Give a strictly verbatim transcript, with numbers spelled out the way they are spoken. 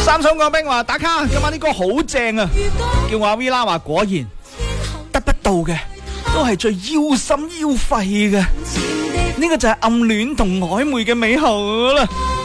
三重個兵話打卡，今晚啲歌好正啊！叫我阿 V 啦話果然得不到嘅都係最腰心腰肺嘅，呢個就係暗戀同曖昧嘅美好啦。